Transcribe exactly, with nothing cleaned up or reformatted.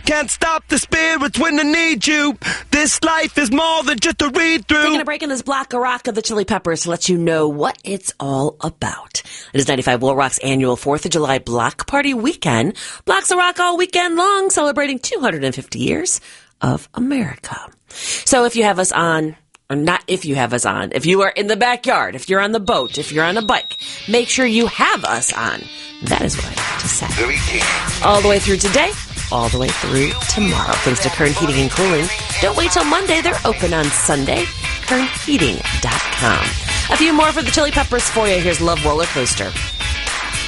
can't stop the spirits when they need you. This life is more than just a read-through. Taking a break in this block of rock of the Chili Peppers to let you know what it's all about. It is ninety-five Will Rock's annual fourth of July Block Party Weekend. Blocks of rock all weekend long, celebrating two hundred fifty years of America. So if you have us on, or not if you have us on, if you are in the backyard, if you're on the boat, if you're on a bike, make sure you have us on. That is what I have to say. All the way through today, all the way through tomorrow. Thanks to Kern Heating and Cooling. Don't wait till Monday. They're open on Sunday. Kern Heating dot com. A few more for the Chili Peppers for you. Here's Love Roller Coaster.